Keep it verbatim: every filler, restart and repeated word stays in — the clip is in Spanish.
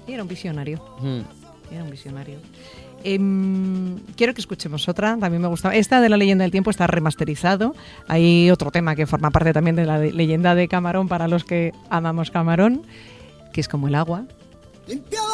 Y era un visionario. Mm. Era un visionario. Eh, quiero que escuchemos otra, también me gusta. Esta de La leyenda del tiempo está remasterizado. Hay otro tema que forma parte también de la de leyenda de Camarón para los que amamos Camarón, que es como el agua. Limpiaba